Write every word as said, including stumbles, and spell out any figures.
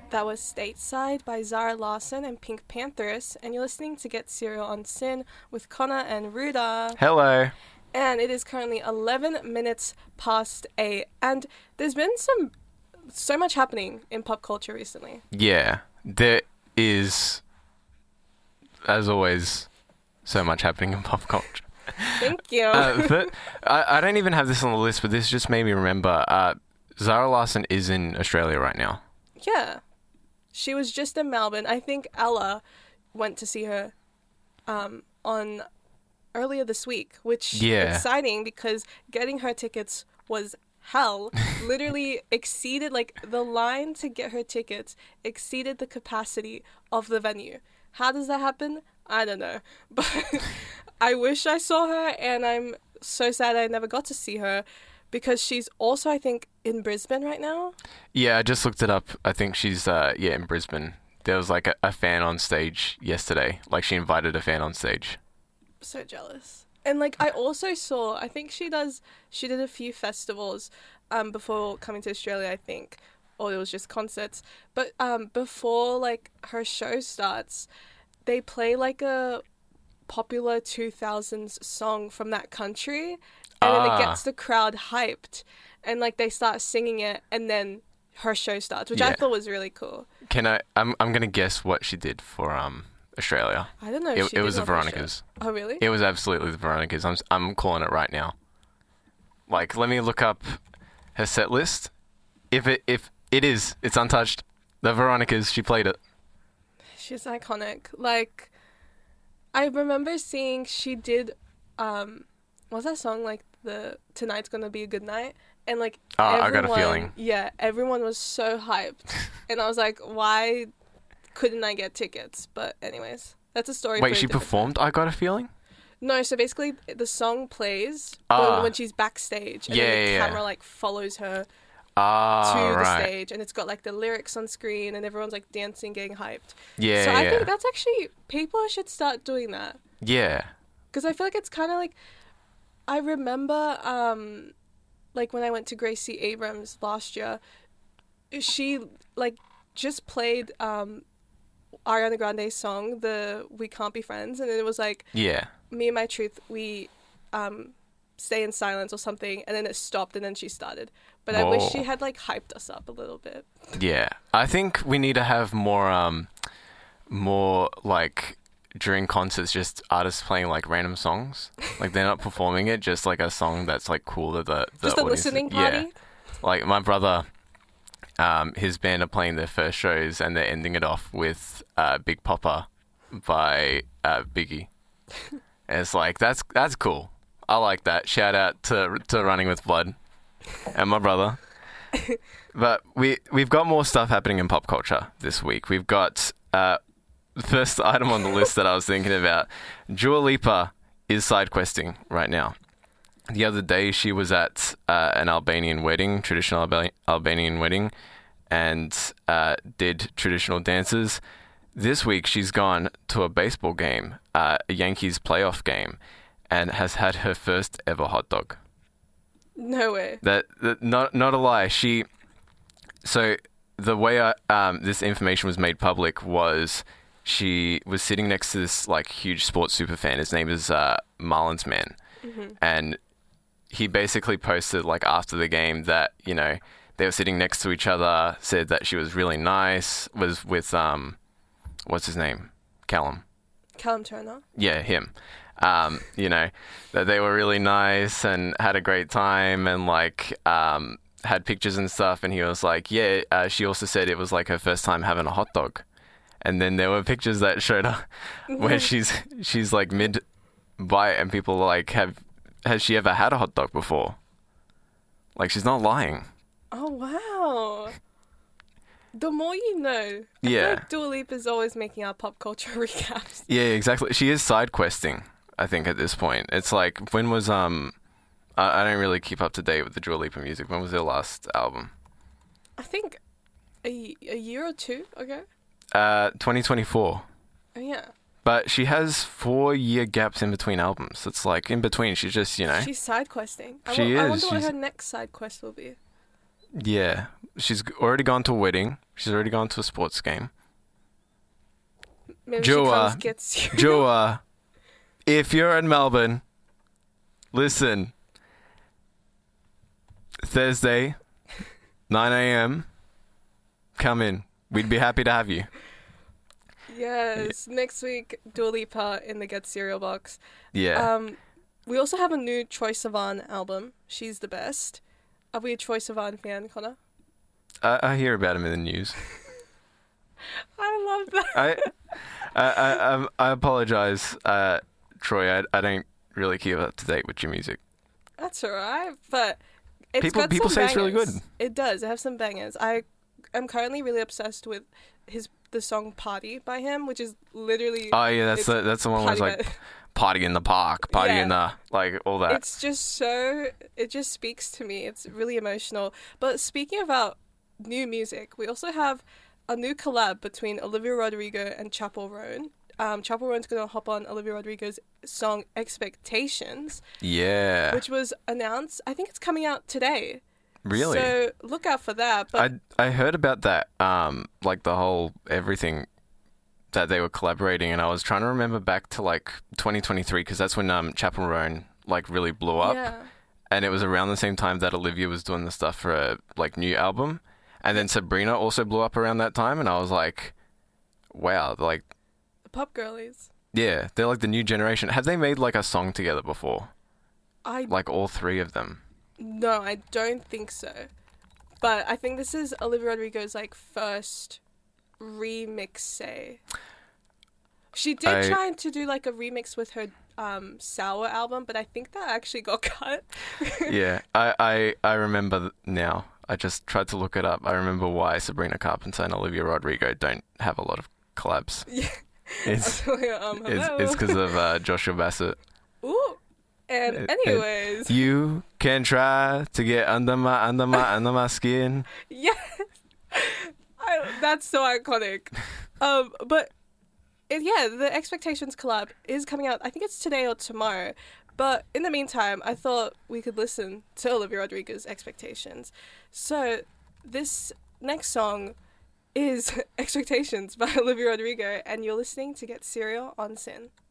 That was Stateside by Zara Larsson and Pink Panthers, and you're listening to Get Serial on Sin with Connor and Ruda. Hello. And it is currently eleven minutes past eight, and there's been some so much happening in pop culture recently. Yeah, there is, as always, so much happening in pop culture. Thank you. uh, but I, I don't even have this on the list, but this just made me remember. Uh, Zara Larsson is in Australia right now. Yeah. She was just in Melbourne. I think Ella went to see her um, on earlier this week, which Yeah. exciting because getting her tickets was hell. Literally exceeded, like, the line to get her tickets exceeded the capacity of the venue. How does that happen? I don't know. But I wish I saw her, and I'm so sad I never got to see her because she's also, I think, in Brisbane right now. Yeah, I just looked it up. I think she's, uh, yeah, in Brisbane. There was, like, a, a fan on stage yesterday. Like, she invited a fan on stage. So jealous. And, like, I also saw, I think she does, she did a few festivals um, before coming to Australia, I think. Or it was just concerts. But um, before, like, her show starts, they play, like, a popular two thousands song from that country. And Ah. then it gets the crowd hyped. And, like, they start singing it, and then her show starts, which I Yeah. thought was really cool. Can I? I'm I'm gonna guess what she did for um Australia. I don't know if It, she it did was the one for sure. Veronicas. Oh, really? It was absolutely the Veronicas. I'm I'm calling it right now. Like, let me look up her set list. If it if it is, it's untouched. The Veronicas. She played it. She's iconic. Like, I remember seeing she did, um, what's that song, like, the Tonight's Gonna Be a Good Night? And, like, Oh, everyone, I Got a Feeling. Yeah, everyone was so hyped. And I was like, why couldn't I get tickets? But anyways, that's a story for Wait, a she different performed I Got a Feeling? time. No, so basically the song plays Ah. when, when she's backstage. And Yeah, then the yeah, yeah. camera, like, follows her Ah, to the right. stage. And it's got, like, the lyrics on screen and everyone's, like, dancing, getting hyped. Yeah, So I yeah. think that's actually, people should start doing that. Yeah. Because I feel like it's kind of like, I remember, um, like when I went to Gracie Abrams last year, she like just played um, Ariana Grande's song, the "We Can't Be Friends," and it was like, Yeah. me and my truth, we um, stay in silence or something, and then it stopped, and then she started. But I wish Whoa. she had like hyped us up a little bit. Yeah. I think we need to have more um more like during concerts just artists playing like random songs. Like they're not performing it, just like a song that's like cool that the, the Just a audience- listening party. Yeah. Like my brother, um, his band are playing their first shows and they're ending it off with uh, Big Poppa by uh, Biggie. And it's like that's that's cool. I like that. Shout out to to Running with Blood and my brother. But we we've got more stuff happening in pop culture this week. We've got uh, the first item on the list that I was thinking about. Dua Lipa is side questing right now. The other day she was at uh, an Albanian wedding, traditional Alba- Albanian wedding, and uh, did traditional dances. This week she's gone to a baseball game, uh, a Yankees playoff game, and has had her first ever hot dog. No way. That, that not not a lie. She so the way I, um, this information was made public was she was sitting next to this like huge sports super fan. His name is uh, Marlins Man, Mm-hmm. and he basically posted like after the game that you know they were sitting next to each other. Said that she was really nice. Was with um, what's his name, Callum. Callum Turner. Yeah, him. Um, you know, that they were really nice and had a great time and like um, had pictures and stuff. And he was like, yeah, uh, she also said it was like her first time having a hot dog. And then there were pictures that showed her where she's she's like mid bite and people were like, have has she ever had a hot dog before? Like she's not lying. Oh, wow. The more you know. I feel Yeah. like Dua Lipa is always making our pop culture recaps. Yeah, exactly. She is side questing, I think, at this point. It's like, when was, um, I, I don't really keep up to date with the Dua Lipa music. When was their last album? I think a, a year or two ago. Uh, twenty twenty-four. Oh, yeah. But she has four year gaps in between albums. It's like, in between, she's just, you know. She's side questing. I, She wa- I is, wonder what she's- her next side quest will be. Yeah, she's g- already gone to a wedding. She's already gone to a sports game. Maybe she Joa, comes gets you. Joa, if you're in Melbourne, listen. Thursday, nine a.m. Come in. We'd be happy to have you. Yes, next week, Dua Lipa in the Get Cereal box. Yeah. Um, we also have a new Troye Sivan album. She's the best. Are we a Troye Sivan fan, Connor? I, I hear about him in the news. I love that. I, I, I, I, I apologize, uh, Troy. I, I don't really keep up to date with your music. That's alright, but it's People- got people some say it's really bangers. good. It does. It has some bangers. I am currently really obsessed with his the song "Party" by him, which is literally. Oh yeah, that's it's the that's the one where it's party like by- party in the park, party Yeah. in the like all that. It's just so. It just speaks to me. It's really emotional. But speaking about new music, we also have a new collab between Olivia Rodrigo and Chappell Roan. Um, Chappell Roan's going to hop on Olivia Rodrigo's song "Expectations," Yeah, which was announced. I think it's coming out today. really. So look out for that. But I I heard about that, um, like the whole everything that they were collaborating, and I was trying to remember back to like twenty twenty-three because that's when um Chappell Roan like really blew up, yeah, and it was around the same time that Olivia was doing the stuff for a like new album, and then Sabrina also blew up around that time, and I was like, wow, like the pop girlies. yeah, they're like the new generation. Have they made like a song together before? I Like all three of them? no, I don't think so. But I think this is Olivia Rodrigo's like first remix. Say, she did I- try to do like a remix with her um Sour album, but I think that actually got cut. Yeah, I, I, I remember th- now. I just tried to look it up. I remember why Sabrina Carpenter and Olivia Rodrigo don't have a lot of collabs. Yeah. It's um, it's hello. it's because of uh, Joshua Bassett. Ooh. And Uh, anyways, You can try to get under my under my under my skin. yes, I, that's so iconic. Um, but it, yeah, the Expectations collab is coming out. I think it's today or tomorrow. But in the meantime, I thought we could listen to Olivia Rodrigo's Expectations. So this next song is Expectations by Olivia Rodrigo, and you're listening to Get Serial on Sin.